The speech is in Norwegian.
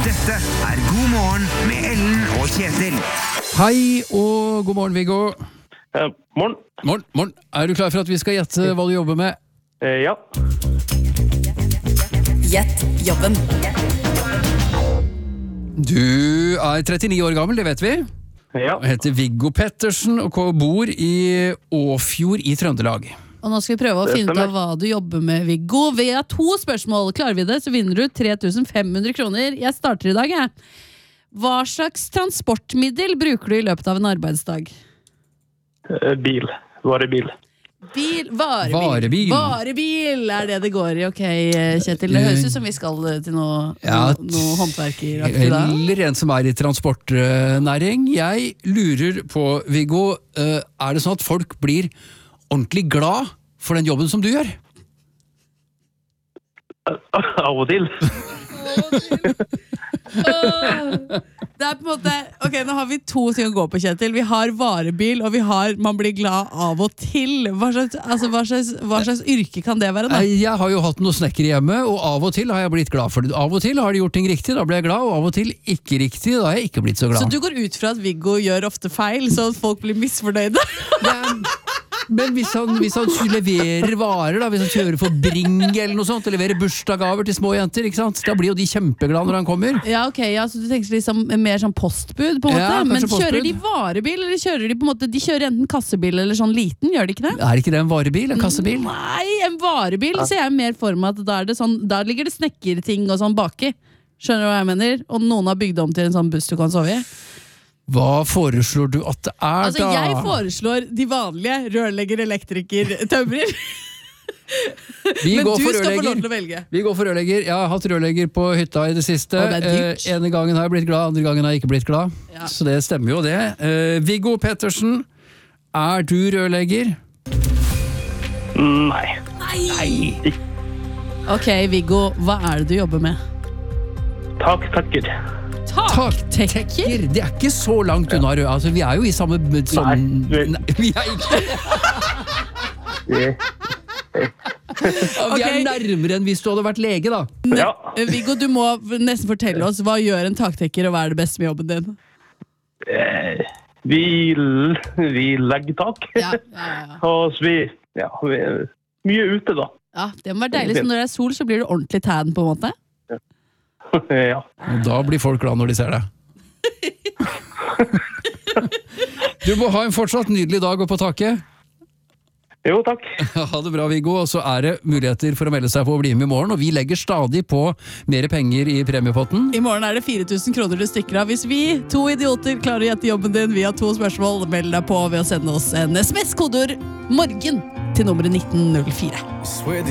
Dette God morgen med Ellen og Kjetil. Hei og god morgen, Viggo. Morgen. Morgen. Er du klar for at vi skal gjette hva du jobber med? Ja. Gjett jobben. Du er 39 år gammel, det vet vi. Ja. Heter Viggo Pettersen og bor i Åfjord i Trøndelag. Og nå skal vi prøve å finne ut av hva du jobber med, Viggo. Vi har 2 spørsmål. Klarer vi det, så vinner du 3500 kroner. Jeg starter i dag, jeg. Hva slags transportmiddel bruker du i løpet av en arbeidsdag? Bil. Varebil. Varebil. Varebil er det går i, ok, Kjetil. Det høres ut som vi skal til noe håndverkeraktig da. Eller en som er i transportnæring. Jeg lurer på, Viggo, er det sånn at folk blir ordentlig glad for den jobben som du gjør? Av og til. Det er på en måte, ok, nå har vi 2 ting å gå på, Kjetil. Vi har varebil, og vi har man blir glad av og til. Hva slags yrke kan det være da? Jeg har jo hatt noe snekker hjemme, og av og til har jeg blitt glad for det. Av og til har de gjort ting riktig, da ble jeg glad, og av og til ikke riktig, da har jeg ikke blitt så glad. Så du går ut fra at Viggo gjør ofte feil, så at folk blir misfornøyde? Men hvis han leverer varer, da, hvis han kjører for Bring eller noe sånt, og leverer bursdagsgaver til små jenter, ikke sant? Da blir jo de kjempeglade når han kommer. Ja, ok, ja, så du tenker liksom mer sånn postbud på en måte, men kjører de varebil, eller kjører de på en måte, de kjører enten kassebil eller sånn liten, gjør de ikke det? Er ikke det en varebil, en kassebil? Nei, en varebil, så jeg er mer for meg at da er det sånn, der ligger det snekkerting og sånn baki. Skjønner du hva jeg mener? Og noen har bygd om til en sånn buss du kan sove i. Hva foreslår du at det er da? Jeg foreslår de vanlige, rørlegger, elektriker, tømrer. Men du skal få lov til å velge. Vi går for rørlegger. Jeg har hatt rørlegger på hytta i det siste. Ene gangen har jeg blitt glad, andre gangen har jeg ikke blitt glad. Ja. Så det stemmer jo det. Viggo Pettersen, er du rørlegger? Nei. Ok, Viggo, hva er det du jobber med? Taktekker. Taktekker? Det er ikke så langt unna. Altså, vi er jo i samme sånn... Nei, vi er ikke. Vi er nærmere enn hvis du hadde vært lege, da. Ja. Viggo, du må nesten fortelle oss, hva gjør en taktekker, og hva er det beste med jobben din? Vi legger tak. Og vi er mye ute, da. Ja, det må være deilig, så når det er sol, så blir du ordentlig tan på en måte. Ja. Og da blir folk glad når de ser deg. Du må ha en fortsatt nydelig dag oppe på taket. Jo, takk. Ha det bra, Viggo. Og så er det muligheter for å melde seg på å bli med i morgen, og vi legger stadig på mer penger i premiepotten. I morgen er det 4000 kroner du stikker av. Hvis vi, 2 idioter, klarer å gjette jobben din, vi har 2 spørsmål, meld deg på ved å sende oss en SMS-kodeord MORGEN til nummeret 1904.